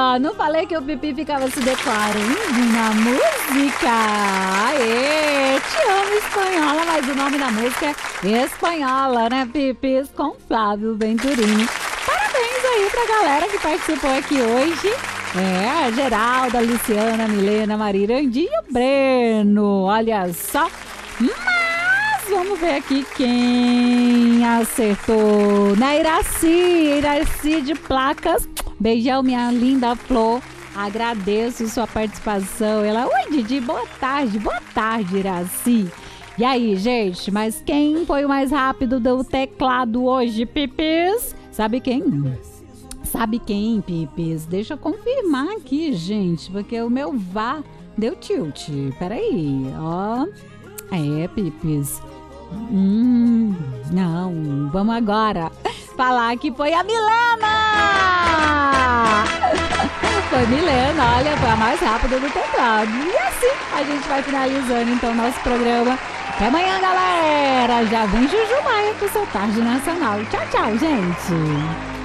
Não falei que o Pipi ficava se declarando na música? Aê, te amo, espanhola, mas o nome da música é Espanhola, né, Pipis? Com Flávio Venturini. Parabéns aí pra galera que participou aqui hoje. A Geralda, a Luciana, a Milena, a Marirandi e o Breno. Olha só. Mas vamos ver aqui quem acertou. Na Iraci de Placas. Beijão, minha linda Flor. Agradeço sua participação. Ela, oi, Didi, boa tarde, Iraci. E aí, gente, mas quem foi o mais rápido do teclado hoje, Pipis? Sabe quem? Pipis? Deixa eu confirmar aqui, gente, porque o meu VAR deu tilt. Peraí, ó. Pipis. Não, vamos agora falar que foi a Milena! Foi Milena, olha, foi a mais rápida do teclado. E assim a gente vai finalizando então nosso programa. Até amanhã, galera! Já vem Juju Maia com seu Tarde Nacional. Tchau, tchau, gente!